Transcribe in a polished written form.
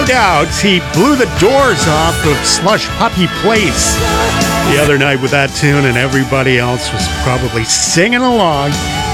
doubt he blew the doors off of Slush Puppy Place the other night with that tune, and everybody else was probably singing along.